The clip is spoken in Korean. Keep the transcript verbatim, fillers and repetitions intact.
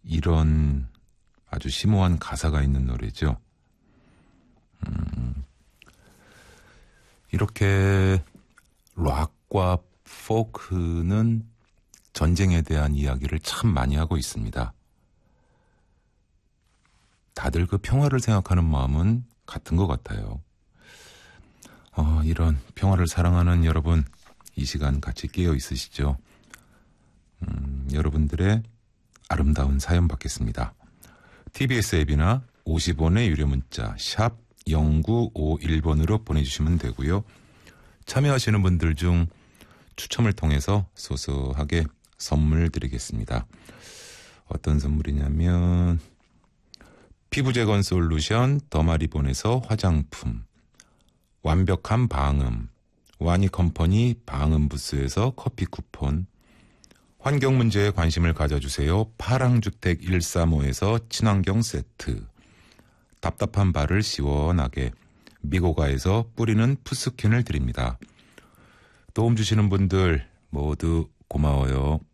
이런 아주 심오한 가사가 있는 노래죠. 음, 이렇게 락과 포크는 전쟁에 대한 이야기를 참 많이 하고 있습니다. 다들 그 평화를 생각하는 마음은 같은 것 같아요. 어, 이런 평화를 사랑하는 여러분, 이 시간 같이 깨어 있으시죠? 음, 여러분들의 아름다운 사연 받겠습니다. 티비에스 앱이나 오십 원의 유료 문자 샵 공구오일 번으로 보내주시면 되고요. 참여하시는 분들 중 추첨을 통해서 소소하게 선물 드리겠습니다. 어떤 선물이냐면 피부재건 솔루션 더마리본에서 화장품, 완벽한 방음, 와니컴퍼니 방음부스에서 커피 쿠폰, 환경문제에 관심을 가져주세요. 파랑주택 일삼오에서 친환경 세트, 답답한 발을 시원하게 미고가에서 뿌리는 푸스킨을 드립니다. 도움 주시는 분들 모두 고마워요.